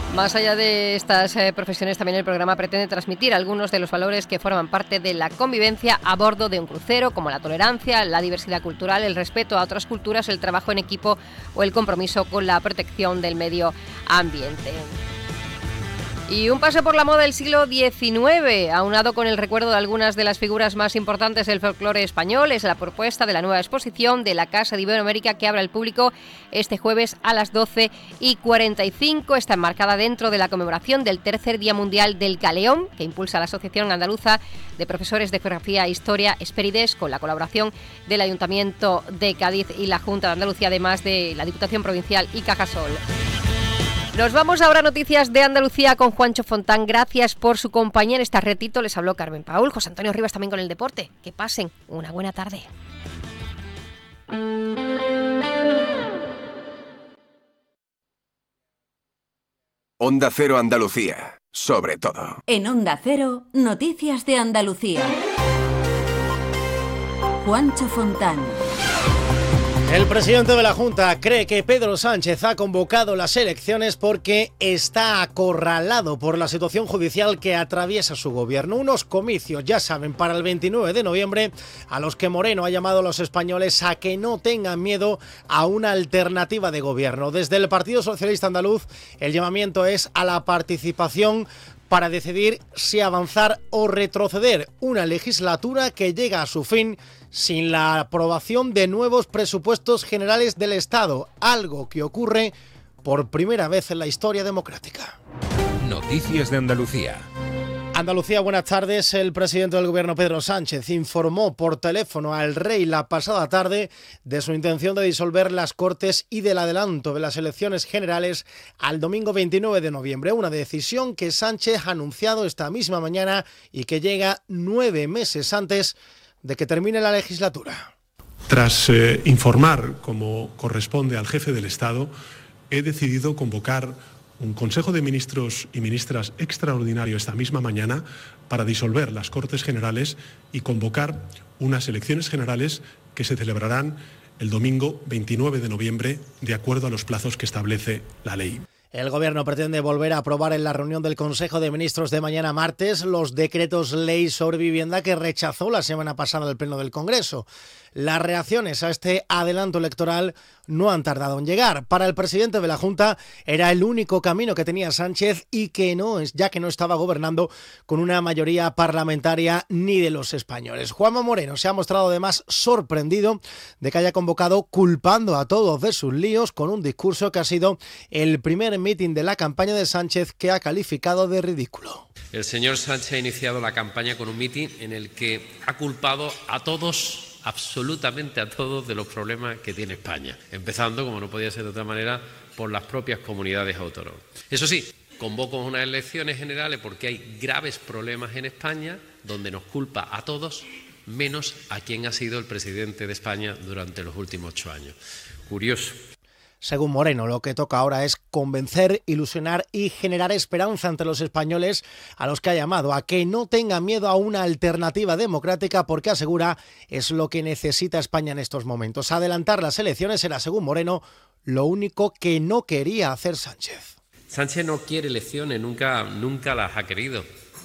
Más allá de estas profesiones, también el programa pretende transmitir algunos de los valores que forman parte de la convivencia a bordo de un crucero, como la tolerancia, la diversidad cultural, el respeto a otras culturas, el trabajo en equipo o el compromiso con la protección del medio ambiente. Y un paso por la moda del siglo XIX, aunado con el recuerdo de algunas de las figuras más importantes del folclore español, es la propuesta de la nueva exposición de la Casa de Iberoamérica que abre al público este jueves a las 12:45. Está enmarcada dentro de la conmemoración del tercer Día Mundial del Galeón, que impulsa la Asociación Andaluza de Profesores de Geografía e Historia, Esperides, con la colaboración del Ayuntamiento de Cádiz y la Junta de Andalucía, además de la Diputación Provincial y Cajasol. Nos vamos ahora a Noticias de Andalucía con Juancho Fontán. Gracias por su compañía en este ratito. Les habló Carmen Paul, José Antonio Rivas también con el deporte. Que pasen una buena tarde. Onda Cero Andalucía, sobre todo. En Onda Cero, Noticias de Andalucía. Juancho Fontán. El presidente de la Junta cree que Pedro Sánchez ha convocado las elecciones porque está acorralado por la situación judicial que atraviesa su gobierno. Unos comicios, ya saben, para el 29 de noviembre, a los que Moreno ha llamado a los españoles a que no tengan miedo a una alternativa de gobierno. Desde el Partido Socialista Andaluz, el llamamiento es a la participación para decidir si avanzar o retroceder. Una legislatura que llega a su fin sin la aprobación de nuevos presupuestos generales del Estado, algo que ocurre por primera vez en la historia democrática. Noticias de Andalucía. Andalucía, buenas tardes. El presidente del gobierno, Pedro Sánchez, informó por teléfono al rey la pasada tarde de su intención de disolver las Cortes y del adelanto de las elecciones generales al domingo 29 de noviembre. Una decisión que Sánchez ha anunciado esta misma mañana y que llega 9 meses antes de que termine la legislatura. Tras informar, como corresponde al jefe del Estado, he decidido convocar un Consejo de Ministros y Ministras extraordinario esta misma mañana para disolver las Cortes Generales y convocar unas elecciones generales que se celebrarán el domingo 29 de noviembre de acuerdo a los plazos que establece la ley. El Gobierno pretende volver a aprobar en la reunión del Consejo de Ministros de mañana martes los decretos ley sobre vivienda que rechazó la semana pasada el Pleno del Congreso. Las reacciones a este adelanto electoral no han tardado en llegar. Para el presidente de la Junta era el único camino que tenía Sánchez y que no es, ya que no estaba gobernando con una mayoría parlamentaria ni de los españoles. Juanma Moreno se ha mostrado además sorprendido de que haya convocado culpando a todos de sus líos con un discurso que ha sido el primer mitin de la campaña de Sánchez que ha calificado de ridículo. El señor Sánchez ha iniciado la campaña con un mitin en el que ha culpado a todos, absolutamente a todos, de los problemas que tiene España, empezando, como no podía ser de otra manera, por las propias comunidades autónomas. Eso sí, convoco unas elecciones generales porque hay graves problemas en España donde nos culpa a todos, menos a quien ha sido el presidente de España durante los últimos 8 años. Curioso. Según Moreno, lo que toca ahora es convencer, ilusionar y generar esperanza entre los españoles, a los que ha llamado a que no tengan miedo a una alternativa democrática porque, asegura, es lo que necesita España en estos momentos. Adelantar las elecciones era, según Moreno, lo único que no quería hacer Sánchez. Sánchez no quiere elecciones, nunca las ha querido.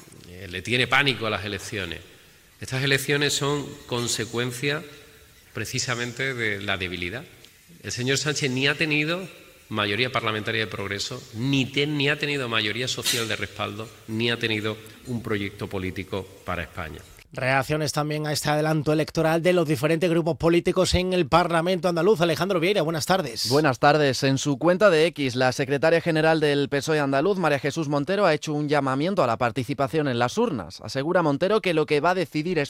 Le tiene pánico a las elecciones. Estas elecciones son consecuencia precisamente de la debilidad. El señor Sánchez ni ha tenido mayoría parlamentaria de progreso, ni ha tenido mayoría social de respaldo, ni ha tenido un proyecto político para España. Reacciones también a este adelanto electoral de los diferentes grupos políticos en el Parlamento andaluz. Alejandro Vieira, buenas tardes. Buenas tardes. En su cuenta de X, la secretaria general del PSOE andaluz, María Jesús Montero, ha hecho un llamamiento a la participación en las urnas. Asegura Montero que lo que va a decidir es